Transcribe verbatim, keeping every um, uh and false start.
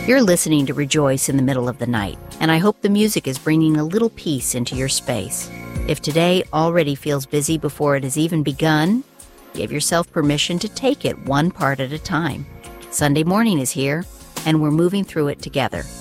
You're listening to Rejoice in the Middle of the Night, and I hope the music is bringing a little peace into your space. If today already feels busy before it has even begun, give yourself permission to take it one part at a time. Sunday morning is here, and we're moving through it together.